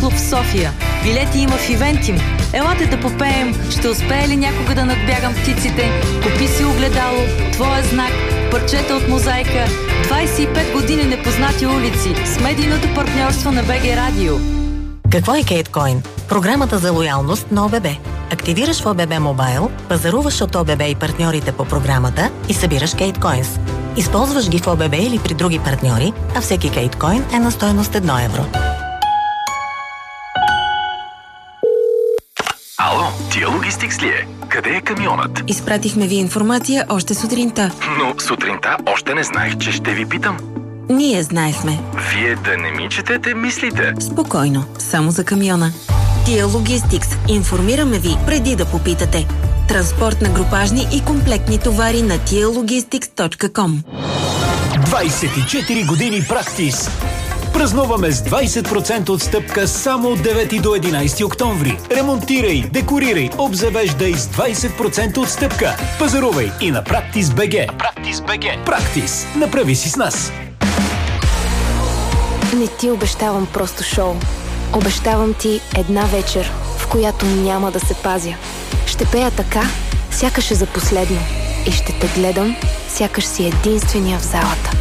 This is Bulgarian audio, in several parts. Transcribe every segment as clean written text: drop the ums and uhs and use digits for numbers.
клуб в София. Билети има в Ивентим. Елате да попеем. Ще успее ли някога да надбягам птиците? Купи си огледало, твоя знак, парчета от мозайка. 25 години непознати улици с медийното партньорство на БГ Радио. Какво е Кейткоин? Програмата за лоялност на ОББ. Активираш в ОББ Мобайл, пазаруваш от ОББ и партньорите по програмата и събираш Кейткоинс. Използваш ги в ОББ или при други партньори, а всеки Кейткоин е на стойност 1 евро. Ало, Тия Логистикс ли е? Къде е камионът? Изпратихме ви информация още сутринта. Но сутринта още не знаех, че ще ви питам. Ние знаехме. Вие да не ми четете мислите. Спокойно, само за камиона. Тия Логистикс. Информираме ви преди да попитате. Транспорт на групажни и комплектни товари на tialogistics.com. 24 години Практис. Празнуваме с 20% отстъпка само от 9 до 11 октомври. Ремонтирай, декорирай, обзавеждай с 20% отстъпка. Пазарувай и на Практис БГ. Практис. Направи си с нас. Не ти обещавам просто шоу. Обещавам ти една вечер, в която няма да се пазя. Ще пея така, сякаш е за последно. И ще те гледам, сякаш си единствения в залата.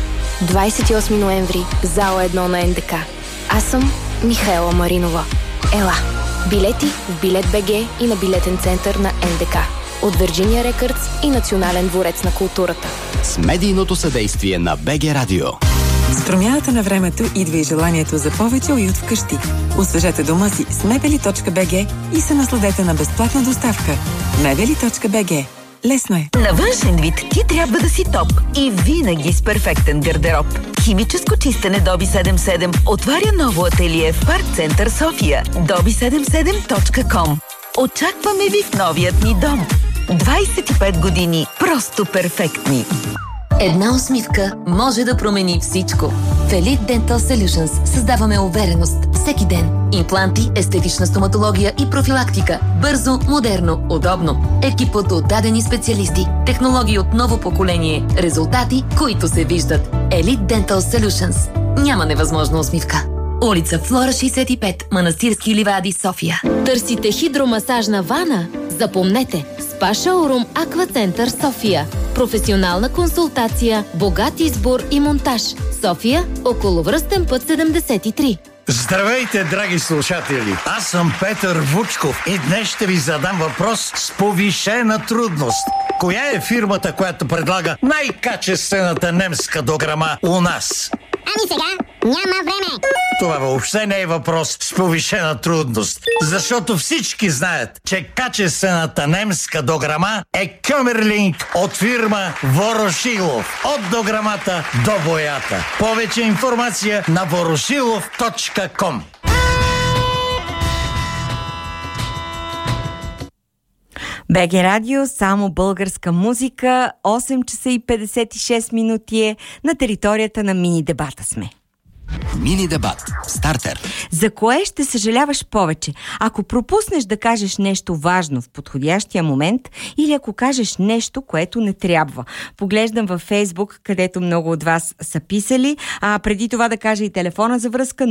28 ноември, зала 1 на НДК. Аз съм Михаела Маринова. Ела! Билети в Билет БГ и на билетен център на НДК. От Virginia Records и Национален дворец на културата. С медийното съдействие на БГ Радио. С промяната на времето идва и желанието за повече уют вкъщи. Освежете дома си с mebeli.bg и се насладете на безплатна доставка. mebeli.bg. Лесно е. На външен вид ти трябва да си топ и винаги с перфектен гардероб. Химическо чистене Доби 77 отваря ново ателие в Парк Център София. dobi77.com. Очакваме ви в новият ни дом. 25 години просто перфектни. Една усмивка може да промени всичко. В Elite Dental Solutions създаваме увереност всеки ден. Импланти, естетична стоматология и профилактика. Бързо, модерно, удобно. Екип от отдадени специалисти. Технологии от ново поколение. Резултати, които се виждат. Elite Dental Solutions. Няма невъзможна усмивка. Улица Флора 65, Манастирски ливади, София. Търсите хидромасажна вана? Запомнете. Спа Шоурум Аква Център София. Професионална консултация, богат избор и монтаж. София, околовръстен път 73. Здравейте, драги слушатели! Аз съм Петър Вучков и днес ще ви задам въпрос с повишена трудност. Коя е фирмата, която предлага най-качествената немска дограма у нас? Ами сега няма време. Това въобще не е въпрос с повишена трудност, защото всички знаят, че качествената немска дограма е Кьомерлинг от фирма Ворошилов. От дограмата до боята. Повече информация на ворошилов.com. БГ Радио, само българска музика, 8 часа и 56 минути е, на територията на мини дебата сме. Мини дебат. Стартер. За кое ще съжаляваш повече? Ако пропуснеш да кажеш нещо важно в подходящия момент или ако кажеш нещо, което не трябва. Поглеждам във Фейсбук, където много от вас са писали, а преди това да кажа и телефона за връзка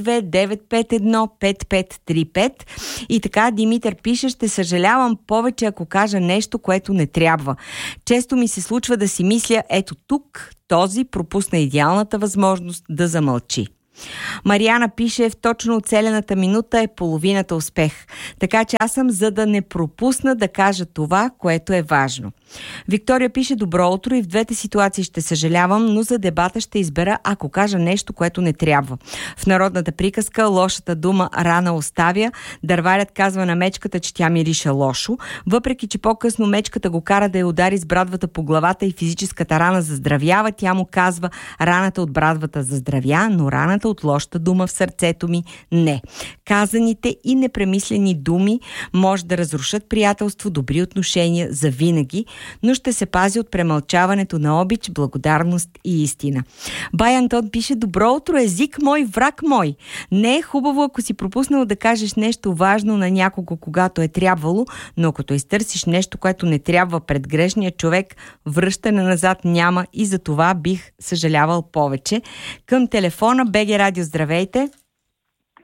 02-951-5535. И така Димитър пише: ще съжалявам повече, ако кажа нещо, което не трябва. Често ми се случва да си мисля, ето тук този пропусна идеалната възможност да замълчи. Мариана пише: в точно оцелената минута е половината успех. Така че аз съм за да не пропусна да кажа това, което е важно. Виктория пише: добро утро, и в двете ситуации ще съжалявам, но за дебата ще избера, ако кажа нещо, което не трябва. В народната приказка лошата дума рана оставя. Дърварят казва на мечката, че тя мириша лошо, въпреки че по-късно мечката го кара да я удари с брадвата по главата и физическата рана заздравява. Тя му казва: раната от брадвата заздравя, но раната от лошата дума в сърцето ми не. Казаните и непремислени думи може да разрушат приятелство, добри отношения за винаги, но ще се пази от премълчаването на обич, благодарност и истина. Бай Антон пише: добро утро, език мой, враг мой. Не е хубаво, ако си пропуснал да кажеш нещо важно на някого, когато е трябвало, но като изтърсиш нещо, което не трябва пред грешния човек, връщане назад няма и за това бих съжалявал повече. Към телефона БГ Радио, здравейте.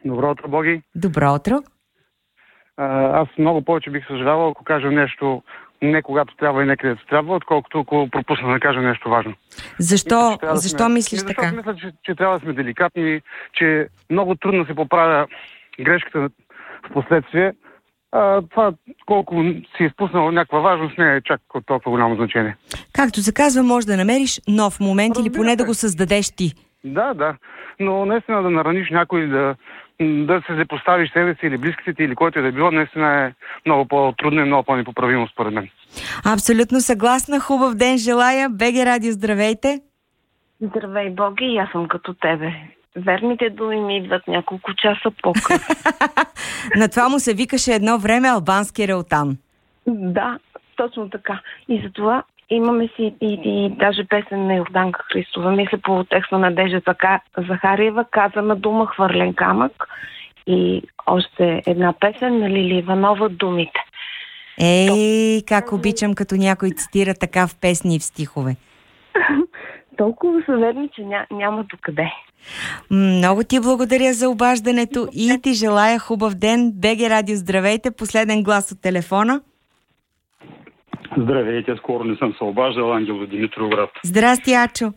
Добро утро, Боги. Добро утро. Аз много повече бих съжалявал, ако кажа нещо не когато трябва и не където трябва, отколкото ако пропусна да кажа нещо важно. Защо? Защо мислиш така? Защото мисля, че трябва да сме деликатни, че много трудно се поправя грешката в последствие. Това, колко си изпуснал някаква важност, не е чак от толкова голямо значение. Както се казва, може да намериш нов момент или поне да го създадеш ти. Да. Но наистина да нараниш някой, да се запоставиш себе си или близките ти, или който е да било, наистина е много по-трудно и много по-непоправимо според мен. Абсолютно съгласна. Хубав ден желая. БГ Радио, здравейте! Здравей, Боги, и аз съм като тебе. Верните думи ми идват няколко часа по-късно. На това му се викаше едно време албански реотан. Да, точно така. И затова имаме си и даже песен на Йорданка Христова. Мисля по текста на Надежда Захариева, казана дума хвърлен камък. И още една песен на Лили Иванова, думите. Как обичам, като някой цитира така в песни и в стихове. Толкова са верни, че няма докъде. Много ти благодаря за обаждането и ти желая хубав ден. БГ Радио, здравейте. Последен глас от телефона. Здравейте, скоро не съм се обаждал, Ангел от Димитровград. Здрасти, Ачо.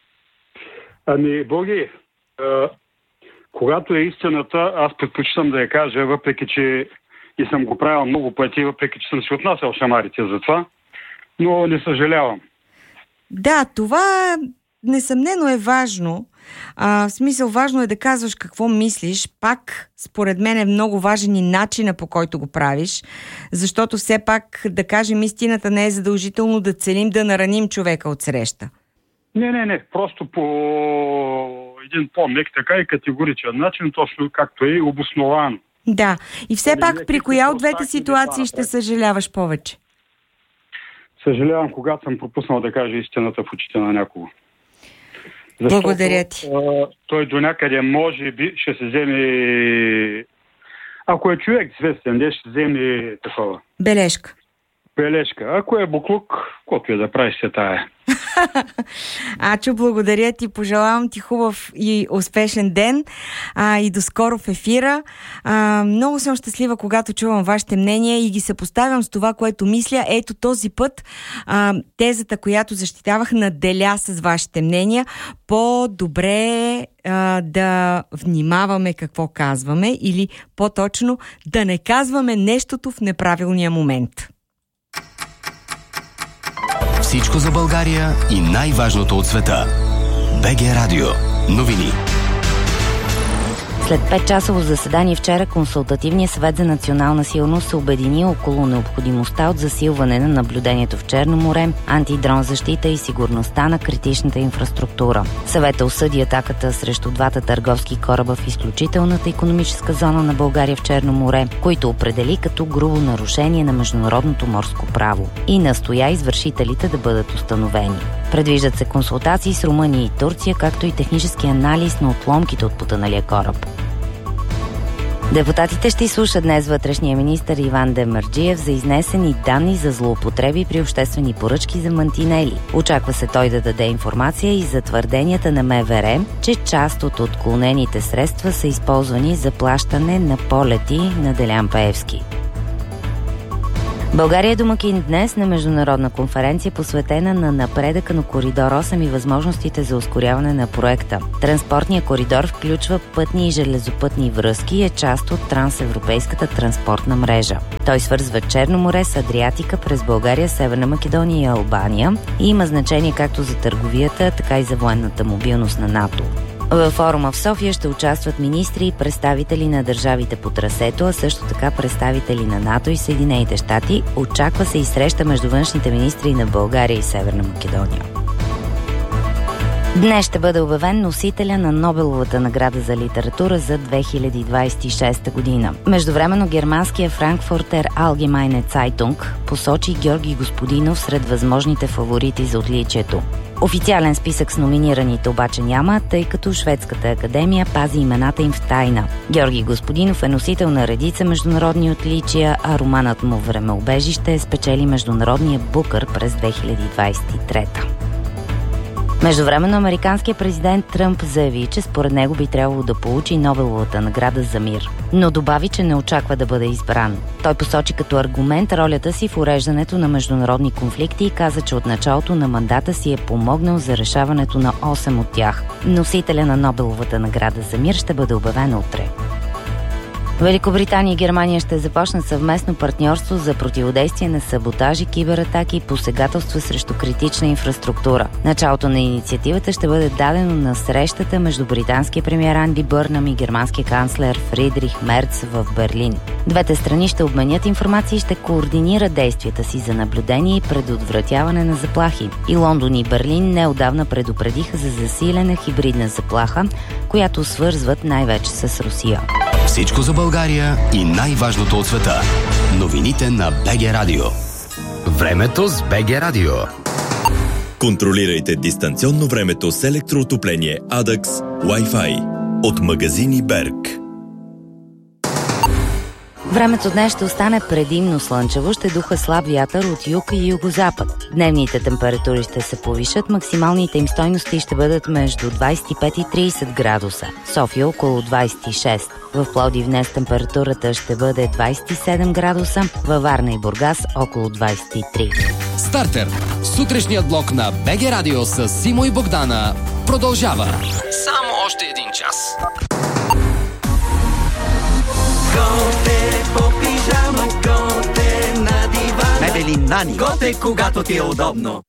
Боги, когато е истината, аз предпочитам да я кажа, въпреки че и съм го правил много пъти, въпреки че съм си отнасял шамарите за това, но не съжалявам. Да, това несъмнено е важно. В смисъл, важно е да казваш какво мислиш. Пак, според мен е много важен и начина, по който го правиш, защото все пак, да кажем истината, не е задължително да целим да нараним човека от среща. Не. Просто по един по-мек, така и категоричен начин, точно както е обосновано. Да. И все пак, при коя от двете ситуации ще съжаляваш повече? Съжалявам, когато съм пропуснал да кажа истината в очите на някого. Защото, благодаря ти. Той до някъде може би ще се вземе, ако е човек известен, ще вземе такова. Бележка. Ако е буклук, каквото е да правиш се тая. Ачо, благодаря ти, пожелавам ти хубав и успешен ден и до скоро в ефира. Много съм щастлива, когато чувам вашите мнения и ги съпоставям с това, което мисля. Ето този път тезата, която защитавах, наделя с вашите мнения. По-добре да внимаваме какво казваме или по-точно да не казваме нещото в неправилния момент. Всичко за България и най-важното от света. БГ Радио. Новини. След 5-часово заседание вчера Консултативният съвет за национална сигурност се обедини около необходимостта от засилване на наблюдението в Черно море, антидрон защита и сигурността на критичната инфраструктура. Съветът осъди атаката срещу двата търговски кораба в изключителната икономическа зона на България в Черно море, които определи като грубо нарушение на международното морско право и настоя извършителите да бъдат установени. Предвиждат се консултации с Румъния и Турция, както и технически анализ на отломките от потъналия кораб. Депутатите ще изслушат днес вътрешния министър Иван Демерджиев за изнесени данни за злоупотреби при обществени поръчки за мантинели. Очаква се той да даде информация и за твърденията на МВР, че част от отклонените средства са използвани за плащане на полети на Делян Пеевски. България е домакин днес на международна конференция, посветена на напредъка на Коридор 8 и възможностите за ускоряване на проекта. Транспортният коридор включва пътни и железопътни връзки и е част от трансевропейската транспортна мрежа. Той свързва Черно море с Адриатика през България, Северна Македония и Албания и има значение както за търговията, така и за военната мобилност на НАТО. Във форума в София ще участват министри и представители на държавите по трасето, а също така представители на НАТО и Съединените щати. Очаква се и среща между външните министри на България и Северна Македония. Днес ще бъде обявен носителя на Нобеловата награда за литература за 2026 година. Междувременно германския Frankfurter Allgemeine Zeitung посочи Георги Господинов сред възможните фаворити за отличието. Официален списък с номинираните обаче няма, тъй като Шведската академия пази имената им в тайна. Георги Господинов е носител на редица международни отличия, а романът му "Времеубежище" спечели международния Букър през 2023. Междувременно американският президент Тръмп заяви, че според него би трябвало да получи Нобеловата награда за мир, но добави, че не очаква да бъде избран. Той посочи като аргумент ролята си в уреждането на международни конфликти и каза, че от началото на мандата си е помогнал за решаването на 8 от тях. Носителя на Нобеловата награда за мир ще бъде обявен утре. Великобритания и Германия ще започнат съвместно партньорство за противодействие на саботажи, кибератаки и посегателства срещу критична инфраструктура. Началото на инициативата ще бъде дадено на срещата между британския премиер Анди Бърнам и германския канцлер Фридрих Мерц в Берлин. Двете страни ще обменят информация и ще координират действията си за наблюдение и предотвратяване на заплахи. И Лондон и Берлин неотдавна предупредиха за засилена хибридна заплаха, която свързват най-вече с Русия. Всичко за България и най-важното от света. Новините на БГ Радио. Времето с БГ Радио. Контролирайте дистанционно времето с електроотопление Adax Wi-Fi от магазини Берг. Времето днес ще остане предимно слънчево, ще духа слаб вятър от юг и югозапад. Дневните температури ще се повишат, максималните им стойности ще бъдат между 25 и 30 градуса. София около 26. В Пловдив днес температурата ще бъде 27 градуса, във Варна и Бургас около 23. Стартер. Сутрешният блок на БГ Радио с Симо и Богдана продължава. Само още един час. Готе по пижама, готе на дивана. Мебели Нани. Готе, когато ти е удобно.